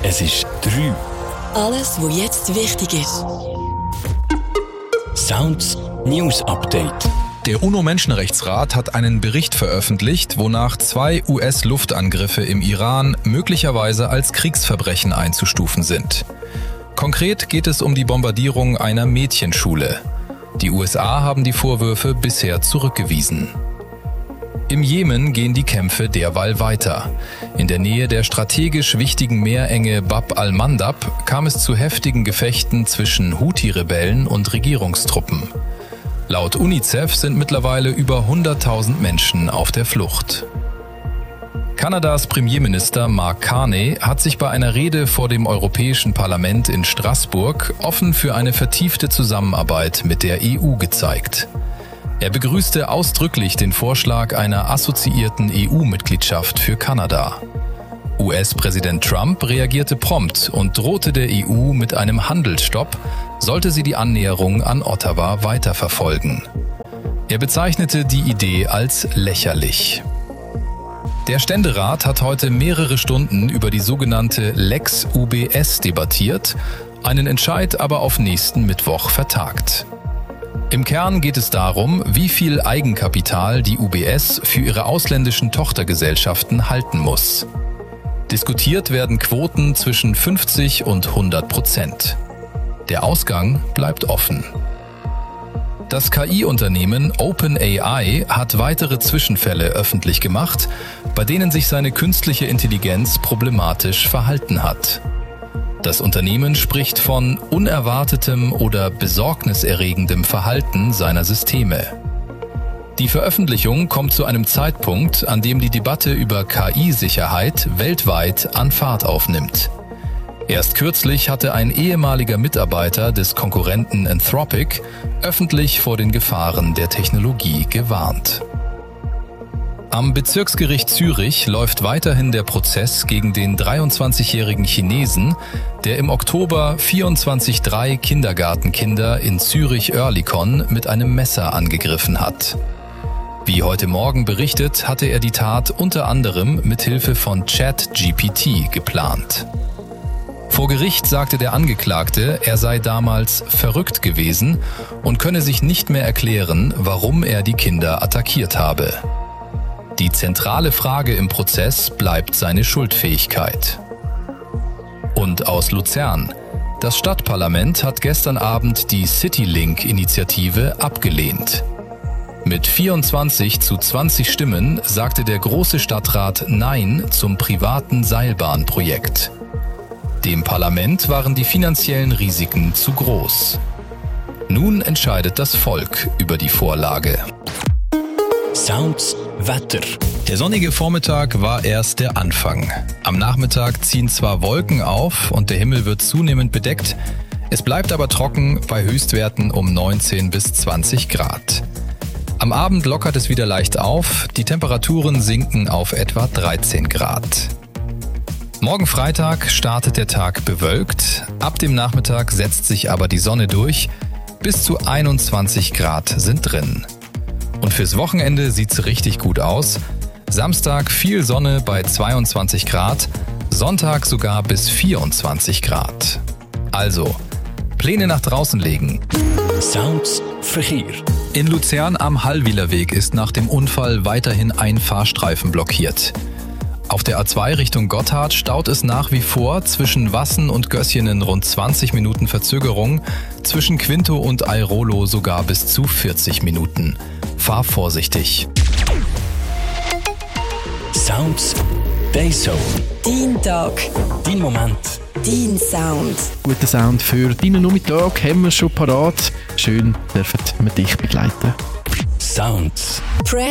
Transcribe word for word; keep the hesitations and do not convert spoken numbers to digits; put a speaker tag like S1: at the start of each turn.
S1: Es ist drei.
S2: Alles, was jetzt wichtig ist.
S1: Sounds News Update.
S3: Der UNO-Menschenrechtsrat hat einen Bericht veröffentlicht, wonach zwei U S-Luftangriffe im Iran möglicherweise als Kriegsverbrechen einzustufen sind. Konkret geht es um die Bombardierung einer Mädchenschule. Die U S A haben die Vorwürfe bisher zurückgewiesen. Im Jemen gehen die Kämpfe derweil weiter. In der Nähe der strategisch wichtigen Meerenge Bab al-Mandab kam es zu heftigen Gefechten zwischen Houthi-Rebellen und Regierungstruppen. Laut UNICEF sind mittlerweile über hunderttausend Menschen auf der Flucht. Kanadas Premierminister Mark Carney hat sich bei einer Rede vor dem Europäischen Parlament in Straßburg offen für eine vertiefte Zusammenarbeit mit der E U gezeigt. Er begrüßte ausdrücklich den Vorschlag einer assoziierten E U-Mitgliedschaft für Kanada. U S-Präsident Trump reagierte prompt und drohte der E U mit einem Handelsstopp, sollte sie die Annäherung an Ottawa weiterverfolgen. Er bezeichnete die Idee als lächerlich. Der Ständerat hat heute mehrere Stunden über die sogenannte Lex U B S debattiert, einen Entscheid aber auf nächsten Mittwoch vertagt. Im Kern geht es darum, wie viel Eigenkapital die U B S für ihre ausländischen Tochtergesellschaften halten muss. Diskutiert werden Quoten zwischen fünfzig und hundert Prozent. Der Ausgang bleibt offen. Das K I-Unternehmen OpenAI hat weitere Zwischenfälle öffentlich gemacht, bei denen sich seine künstliche Intelligenz problematisch verhalten hat. Das Unternehmen spricht von unerwartetem oder besorgniserregendem Verhalten seiner Systeme. Die Veröffentlichung kommt zu einem Zeitpunkt, an dem die Debatte über K I-Sicherheit weltweit an Fahrt aufnimmt. Erst kürzlich hatte ein ehemaliger Mitarbeiter des Konkurrenten Anthropic öffentlich vor den Gefahren der Technologie gewarnt. Am Bezirksgericht Zürich läuft weiterhin der Prozess gegen den dreiundzwanzigjährigen Chinesen, der im Oktober vierundzwanzig Komma drei Kindergartenkinder in Zürich-Oerlikon mit einem Messer angegriffen hat. Wie heute Morgen berichtet, hatte er die Tat unter anderem mit Hilfe von ChatGPT geplant. Vor Gericht sagte der Angeklagte, er sei damals verrückt gewesen und könne sich nicht mehr erklären, warum er die Kinder attackiert habe. Die zentrale Frage im Prozess bleibt seine Schuldfähigkeit. Und aus Luzern. Das Stadtparlament hat gestern Abend die Citylink-Initiative abgelehnt. Mit vierundzwanzig zu zwanzig Stimmen sagte der Große Stadtrat Nein zum privaten Seilbahnprojekt. Dem Parlament waren die finanziellen Risiken zu groß. Nun entscheidet das Volk über die Vorlage.
S1: Sounds Wetter.
S3: Der sonnige Vormittag war erst der Anfang. Am Nachmittag ziehen zwar Wolken auf und der Himmel wird zunehmend bedeckt, es bleibt aber trocken bei Höchstwerten um neunzehn bis zwanzig Grad. Am Abend lockert es wieder leicht auf, die Temperaturen sinken auf etwa dreizehn Grad. Morgen Freitag startet der Tag bewölkt, ab dem Nachmittag setzt sich aber die Sonne durch, bis zu einundzwanzig Grad sind drin. Und fürs Wochenende sieht's richtig gut aus. Samstag viel Sonne bei zweiundzwanzig Grad, Sonntag sogar bis vierundzwanzig Grad. Also, Pläne nach draußen legen.
S1: Sounds Verkehr.
S3: In Luzern am Hallwiler Weg ist nach dem Unfall weiterhin ein Fahrstreifen blockiert. Auf der A zwei Richtung Gotthard staut es nach wie vor zwischen Wassen und Gößjenen rund zwanzig Minuten Verzögerung, zwischen Quinto und Airolo sogar bis zu vierzig Minuten. Fahr vorsichtig.
S1: Sounds Dayzone.
S2: Dein Tag.
S1: Dein Moment.
S2: Dein Sound.
S4: Guten Sound für deinen Nachmittag haben wir schon parat. Schön dürfen wir dich begleiten.
S1: Sounds.
S2: Press